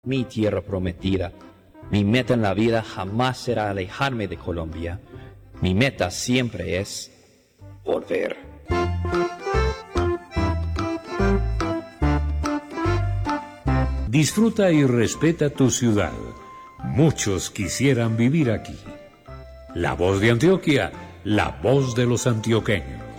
mi tierra prometida. Mi meta en la vida jamás será alejarme de Colombia. Mi meta siempre es volver. Disfruta y respeta tu ciudad. Muchos quisieran vivir aquí. La voz de Antioquia, la voz de los antioqueños.